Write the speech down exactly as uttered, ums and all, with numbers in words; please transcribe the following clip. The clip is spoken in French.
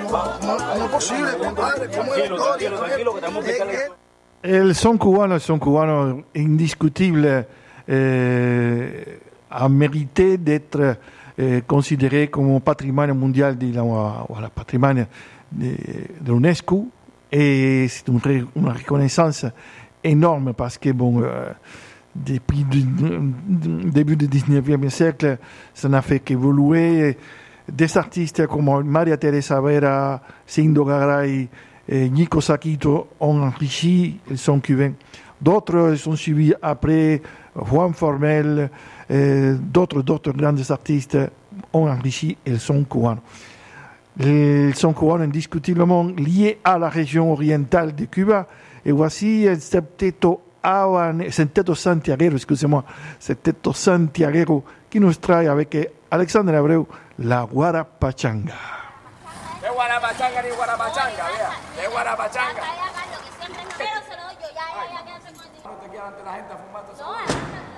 ¿Cómo es posible, compadre? ¿Cómo es la historia? Tranquilo, que te vamos a explicar la historia. El son cubano, el son cubano indiscutible, eh, a mérité d'être eh, considéré comme patrimoine mondial de la, voilà, patrimoine de, de l'UNESCO, et c'est une, une reconnaissance énorme parce que bon, euh, depuis le début du dix-neuvième siècle, ça n'a fait qu'évoluer. Des artistes comme Maria Teresa Vera, Sindo Garay, et Nico Saquito ont enrichi le son cubain. D'autres sont suivis après, Juan Formel, et d'autres, d'autres grands artistes ont enrichi le son cubano. Le son cubano indiscutiblement lié à la région orientale de Cuba. Et voici el septeto, septeto santiaguero, excusez-moi, septeto santiaguero qui nous trae avec Alexandre Abreu, la guarapachanga. ¿Qué guarapachanga ni guarapachanga? Vea, ¿qué guarapachanga? Pero se lo doy yo, ya, ya, ya, quédate con el dinero. No te quieras ante la gente fumando. No,